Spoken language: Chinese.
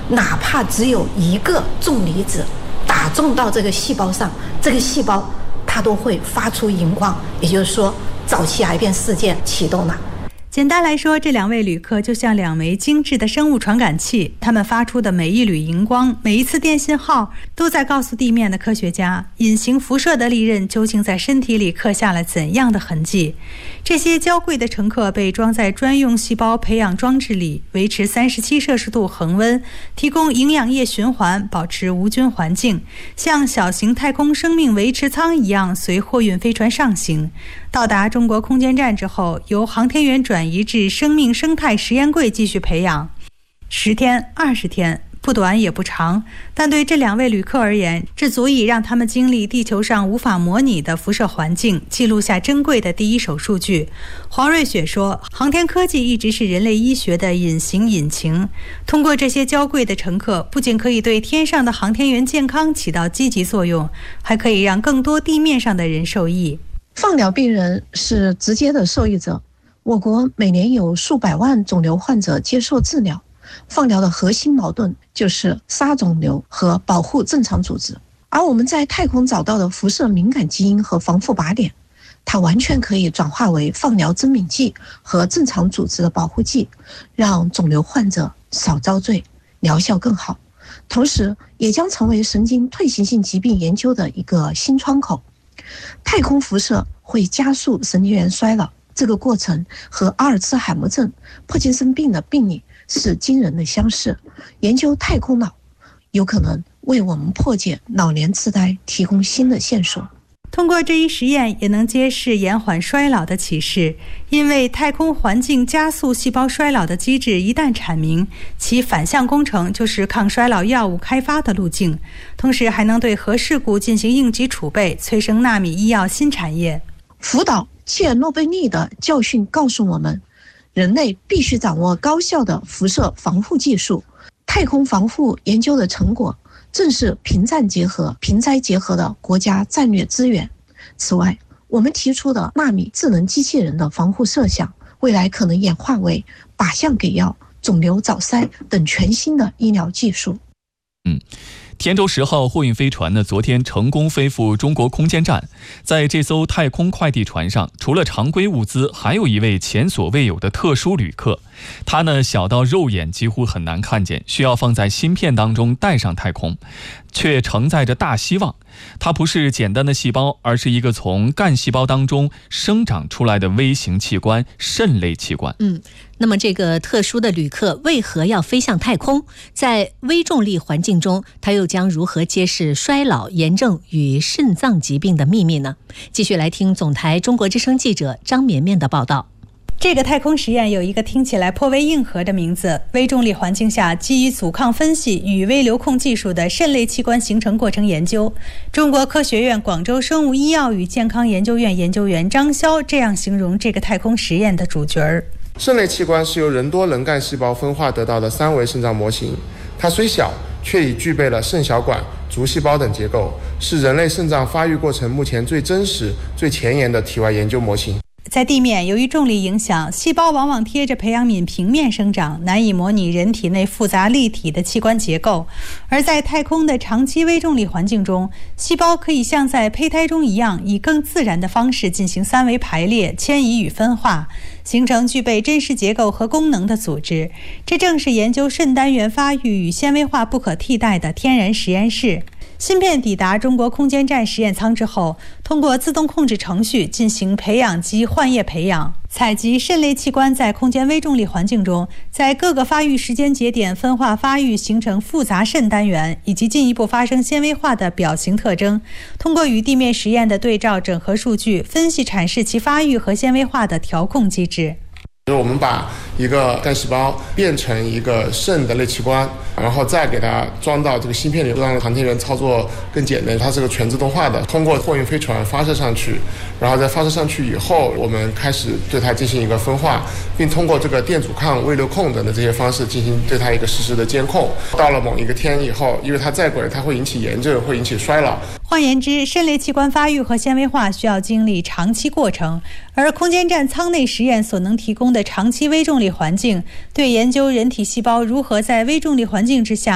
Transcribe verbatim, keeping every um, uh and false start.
哪怕只有一个重离子打中到这个细胞上，这个细胞它都会发出荧光，也就是说早期癌变事件启动了。 简单来说，这两位旅客就像两枚精致的生物传感器，他们发出的每一缕荧光，每一次电信号，都在告诉地面的科学家，隐形辐射的利刃究竟在身体里刻下了怎样的痕迹。这些娇贵的乘客被装在专用细胞培养装置里，维持三十七摄氏度恒温，提供营养液循环，保持无菌环境，像小型太空生命维持舱一样随货运飞船上行。到达中国空间站之后，由航天员转移至生命生态实验柜继续培养。十天、二十天，不短也不长，但对这两位旅客而言，这足以让他们经历地球上无法模拟的辐射环境，记录下珍贵的第一手数据。黄瑞雪说，航天科技一直是人类医学的隐形引擎，通过这些娇贵的乘客，不仅可以对天上的航天员健康起到积极作用，还可以让更多地面上的人受益。 放疗病人是直接的受益者，我国每年有数百万肿瘤患者接受治疗。放疗的核心矛盾就是杀肿瘤和保护正常组织，而我们在太空找到的辐射敏感基因和防腐靶点，它完全可以转化为放疗增敏剂和正常组织的保护剂，让肿瘤患者少遭罪，疗效更好。同时也将成为神经退行性疾病研究的一个新窗口。太空辐射会加速神经元衰老，这个过程和阿尔茨海默症、帕金森病的病理是惊人的相似。研究太空脑有可能为我们破解老年痴呆提供新的线索。 通过这一实验，也能揭示延缓衰老的启示。因为太空环境加速细胞衰老的机制一旦阐明，其反向工程就是抗衰老药物开发的路径，同时还能对核事故进行应急储备，催生纳米医药新产业。 福岛切尔诺贝利的教训告诉我们，人类必须掌握高效的辐射防护技术。太空防护研究的成果正是平战结合、平灾结合的国家战略资源。此外，我们提出的纳米智能机器人的防护设想，未来可能演化为靶向给药、肿瘤早筛等全新的医疗技术。 嗯。天舟十号货运飞船呢，昨天成功飞赴中国空间站。在这艘太空快递船上，除了常规物资，还有一位前所未有的特殊旅客。他呢，小到肉眼几乎很难看见，需要放在芯片当中带上太空，却承载着大希望。它不是简单的细胞，而是一个从干细胞当中生长出来的微型器官——肾类器官。 嗯，那么这个特殊的旅客为何要飞向太空？在微重力环境中，他又将如何揭示衰老、炎症与肾脏疾病的秘密呢？继续来听总台中国之声记者张绵绵的报道。 这个太空实验有一个听起来颇为硬核的名字：微重力环境下基于阻抗分析与微流控技术的肾类器官形成过程研究。中国科学院广州生物医药与健康研究院研究员张潇这样形容这个太空实验的主角儿： 肾类器官是由人多能干细胞分化得到的三维肾脏模型，它虽小，却已具备了肾小管、足细胞等结构，是人类肾脏发育过程目前最真实、最前沿的体外研究模型。 在地面，由于重力影响，细胞往往贴着培养皿平面生长，难以模拟人体内复杂立体的器官结构。而在太空的长期微重力环境中，细胞可以像在胚胎中一样，以更自然的方式进行三维排列、迁移与分化，形成具备真实结构和功能的组织。这正是研究肾单元发育与纤维化不可替代的天然实验室。芯片抵达中国空间站实验舱之后，通过自动控制程序进行培养及换液培养，采集肾类器官在空间微重力环境中，在各个发育时间节点分化发育，形成复杂肾单元，以及进一步发生纤维化的表型特征。通过与地面实验的对照整合数据，分析阐释其发育和纤维化的调控机制。 我们把一个干细胞变成一个肾的类器官，然后再给它装到这个芯片里，让航天员操作更简单。它是个全自动化的，通过货运飞船发射上去，然后在发射上去以后，我们开始对它进行一个分化，并通过这个电阻抗、微流控等的这些方式进行对它一个实时的监控。到了某一个天以后，因为它在轨，它会引起炎症，会引起衰老。 换言之，肾类器官发育和纤维化需要经历长期过程，而空间站舱内实验所能提供的长期微重力环境，对研究人体细胞如何在微重力环境之下